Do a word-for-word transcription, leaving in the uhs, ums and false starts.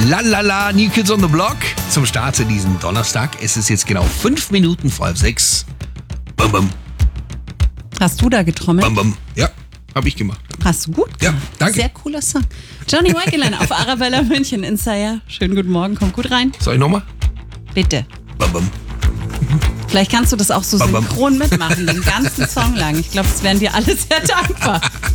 Lalala, New Kids on the Block zum Start in diesen Donnerstag. Es ist jetzt genau fünf Minuten vor halb sechs. Bam, bam. Hast du da getrommelt? Bam, bam. Ja, habe ich gemacht. Hast du gut gemacht. Ja, danke. Sehr cooler Song. Johnny Wakelin auf Arabella München in Saya. Schönen guten Morgen, kommt gut rein. Soll ich nochmal? Bitte. Bam, bam. Vielleicht kannst du das auch so Bam, bam. synchron mitmachen, den ganzen Song lang. Ich glaube, es wären dir alle sehr dankbar.